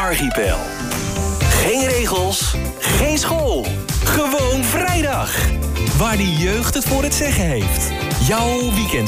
Archipel. Geen regels, geen school. Gewoon vrijdag. Waar de jeugd het voor het zeggen heeft. Jouw weekend.